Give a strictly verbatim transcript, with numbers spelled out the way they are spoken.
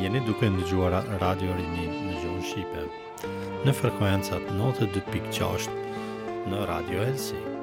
Jeni duke ndëgjuar Radio Rini në gjuhën shqipe në frekuencat novantadë pikë gjashtë në Radio Helsi.